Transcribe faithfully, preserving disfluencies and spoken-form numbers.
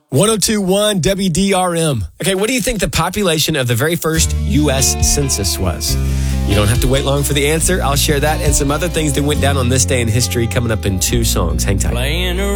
one oh two point one W D R M. Okay, what do you think the population of the very first U S census was? You don't have to wait long for the answer. I'll share that and some other things that went down on this day in history coming up in two songs. Hang tight.